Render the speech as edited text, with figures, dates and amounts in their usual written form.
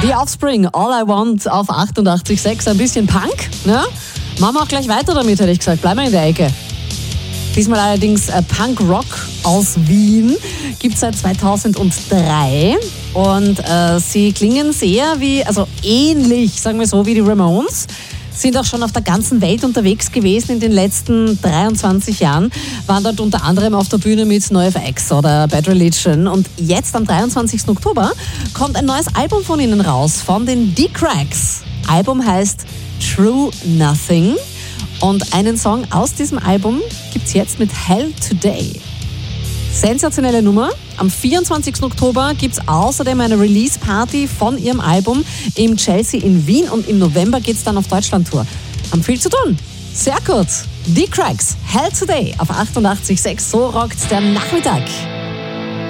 The Offspring, All I Want auf 88,6. Ein bisschen Punk, ne? Machen wir auch gleich weiter damit, hätte ich gesagt. Bleiben wir in der Ecke. Diesmal allerdings Punk-Rock aus Wien. Gibt es seit 2003. Und sie klingen sehr ähnlich, sagen wir so, wie die Ramones. Sind auch schon auf der ganzen Welt unterwegs gewesen in den letzten 23 Jahren. Waren dort unter anderem auf der Bühne mit NoFX oder Bad Religion. Und jetzt am 23. Oktober kommt ein neues Album von ihnen raus, von den D-Cracks. Album heißt True Nothing. Und einen Song aus diesem Album gibt's jetzt mit Hell Today. Sensationelle Nummer. Am 24. Oktober gibt's außerdem eine Release-Party von ihrem Album im Chelsea in Wien und im November geht's dann auf Deutschland-Tour. Haben viel zu tun. Sehr gut. Die Cracks, Hell Today auf 88,6. So rockt der Nachmittag.